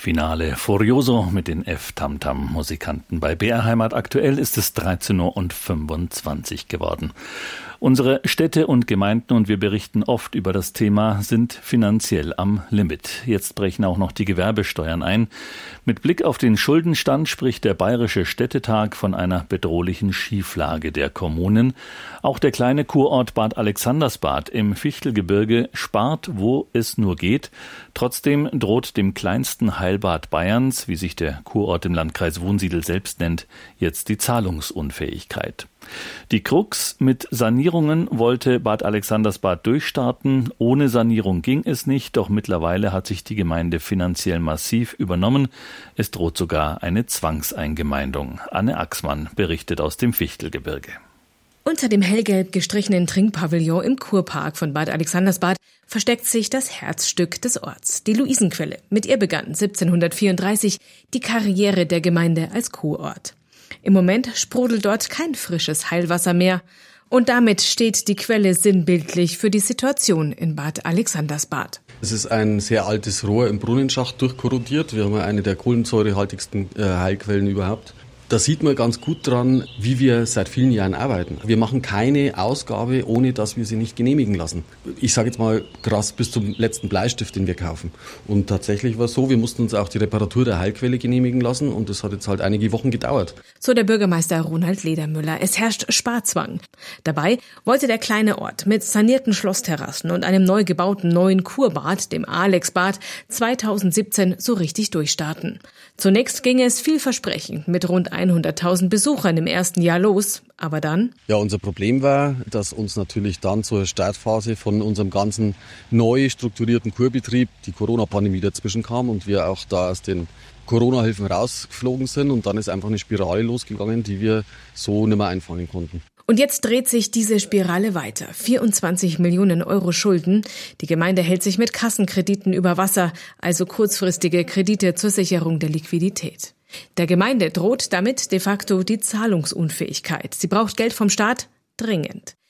Finale Furioso mit den F-Tam-Tam-Musikanten. Bei BR Heimat aktuell ist es 13:25 Uhr geworden. Unsere Städte und Gemeinden, und wir berichten oft über das Thema, sind finanziell am Limit. Jetzt brechen auch noch die Gewerbesteuern ein. Mit Blick auf den Schuldenstand spricht der Bayerische Städtetag von einer bedrohlichen Schieflage der Kommunen. Auch der kleine Kurort Bad Alexandersbad im Fichtelgebirge spart, wo es nur geht. Trotzdem droht dem kleinsten Heilbad Bayerns, wie sich der Kurort im Landkreis Wunsiedel selbst nennt, jetzt die Zahlungsunfähigkeit. Die Krux: mit Sanierungen wollte Bad Alexandersbad durchstarten. Ohne Sanierung ging es nicht, doch mittlerweile hat sich die Gemeinde finanziell massiv übernommen. Es droht sogar eine Zwangseingemeindung. Anne Axmann berichtet aus dem Fichtelgebirge. Unter dem hellgelb gestrichenen Trinkpavillon im Kurpark von Bad Alexandersbad versteckt sich das Herzstück des Orts, die Luisenquelle. Mit ihr begann 1734 die Karriere der Gemeinde als Kurort. Im Moment sprudelt dort kein frisches Heilwasser mehr. Und damit steht die Quelle sinnbildlich für die Situation in Bad Alexandersbad. Es ist ein sehr altes Rohr im Brunnenschacht durchkorrodiert. Wir haben eine der kohlensäurehaltigsten Heilquellen überhaupt. Da sieht man ganz gut dran, wie wir seit vielen Jahren arbeiten. Wir machen keine Ausgabe, ohne dass wir sie nicht genehmigen lassen. Ich sage jetzt mal krass, bis zum letzten Bleistift, den wir kaufen. Und tatsächlich war es so, wir mussten uns auch die Reparatur der Heilquelle genehmigen lassen, und das hat jetzt halt einige Wochen gedauert. So der Bürgermeister Ronald Ledermüller. Es herrscht Sparzwang. Dabei wollte der kleine Ort mit sanierten Schlossterrassen und einem neu gebauten neuen Kurbad, dem Alexbad, 2017 so richtig durchstarten. Zunächst ging es vielversprechend mit rund 100.000 Besuchern im ersten Jahr los. Aber dann? Ja, unser Problem war, dass uns natürlich dann zur Startphase von unserem ganzen neu strukturierten Kurbetrieb die Corona-Pandemie dazwischen kam und wir auch da aus den Corona-Hilfen rausgeflogen sind, und dann ist einfach eine Spirale losgegangen, die wir so nicht mehr einfangen konnten. Und jetzt dreht sich diese Spirale weiter. 24 Millionen Euro Schulden. Die Gemeinde hält sich mit Kassenkrediten über Wasser, also kurzfristige Kredite zur Sicherung der Liquidität. Der Gemeinde droht damit de facto die Zahlungsunfähigkeit. Sie braucht Geld vom Staat dringend.